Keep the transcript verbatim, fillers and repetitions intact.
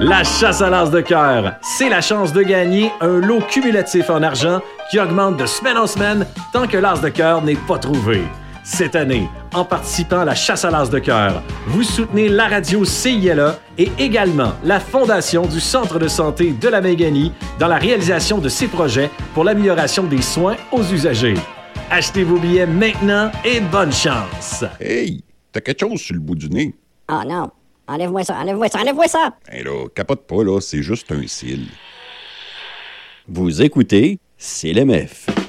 La chasse à l'as de cœur, c'est la chance de gagner un lot cumulatif en argent qui augmente de semaine en semaine tant que l'as de cœur n'est pas trouvé. Cette année, en participant à la chasse à l'as de cœur, vous soutenez la radio C I L A et également la Fondation du Centre de santé de la Méganie dans la réalisation de ces projets pour l'amélioration des soins aux usagers. Achetez vos billets maintenant et bonne chance! Hey, t'as quelque chose sur le bout du nez? Oh non! Enlève-moi ça, enlève-moi ça, enlève-moi ça! Hey là, capote pas, là, c'est juste un cil. Vous écoutez C L M F.